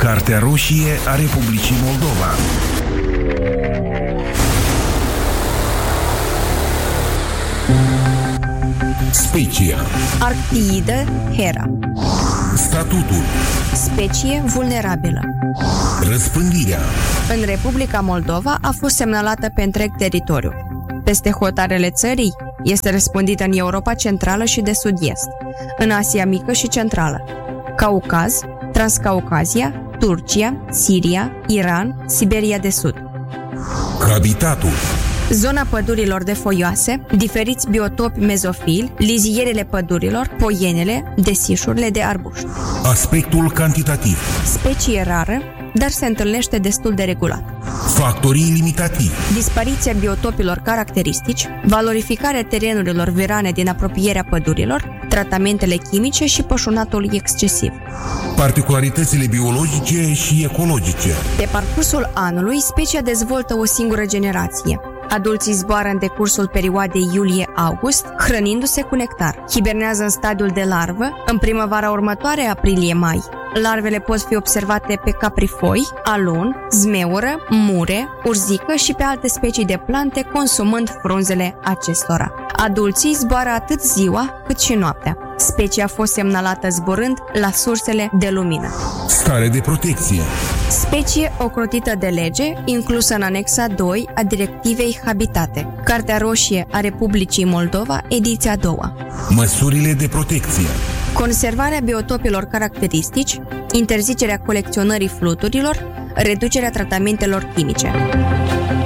Cartea roșie a Republicii Moldova. Specia. Arctiidă Hera. Statutul. Specie vulnerabilă. Răspândirea. În Republica Moldova a fost semnalată pe întreg teritoriul. Peste hotarele țării este răspândită în Europa Centrală și de Sud-Est, în Asia Mică și Centrală, Caucaz, Transcaucazia, Turcia, Siria, Iran, Siberia de Sud. Habitatul. Zona pădurilor de foioase, diferiți biotopi mezofili, lizierele pădurilor, poienele, desișurile de arbuști. Aspectul cantitativ. Specie rară, dar se întâlnește destul de regulat. Factorii limitativi. Dispariția biotopilor caracteristici, valorificarea terenurilor virane din apropierea pădurilor, tratamentele chimice și pășunatul excesiv. Particularitățile biologice și ecologice. Pe parcursul anului, specia dezvoltă o singură generație. Adulții zboară în decursul perioadei iulie-august, hrănindu-se cu nectar. Hibernează în stadiul de larvă, în primăvara următoare, aprilie-mai. Larvele pot fi observate pe caprifoi, alun, zmeură, mure, urzică și pe alte specii de plante, consumând frunzele acestora. Adulții zboară atât ziua cât și noaptea. Specia a fost semnalată zburând la sursele de lumină. Stare de protecție. Specie ocrotită de lege, inclusă în anexa 2 a Directivei Habitate. Cartea roșie a Republicii Moldova, ediția 2. Măsurile de protecție. Conservarea biotopilor caracteristici, interzicerea colecționării fluturilor, reducerea tratamentelor chimice.